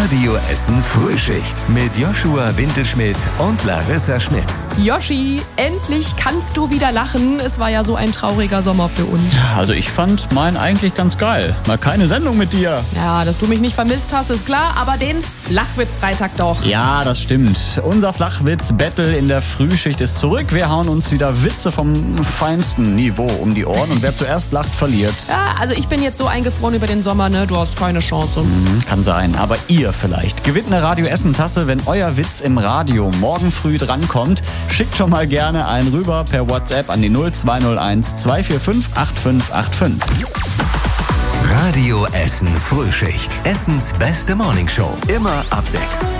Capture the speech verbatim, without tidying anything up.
Radio Essen Frühschicht mit Joshua Winkelschmidt und Larissa Schmitz. Joshi, endlich kannst du wieder lachen. Es war ja so ein trauriger Sommer für uns. Also ich fand meinen eigentlich ganz geil. Mal keine Sendung mit dir. Ja, dass du mich nicht vermisst hast, ist klar, aber den Flachwitz-Freitag doch. Ja, das stimmt. Unser Flachwitz-Battle in der Frühschicht ist zurück. Wir hauen uns wieder Witze vom feinsten Niveau um die Ohren und wer zuerst lacht, verliert. Ja, also ich bin jetzt so eingefroren über den Sommer, ne? Du hast keine Chance. Mhm, kann sein, aber ihr vielleicht. Gewinnt eine Radio Essen Tasse, wenn euer Witz im Radio morgen früh drankommt. Schickt schon mal gerne einen rüber per WhatsApp an die null zwei null eins zwei vier fünf acht fünf acht fünf. Radio Essen Frühschicht. Essens beste Morningshow. Immer ab sechs.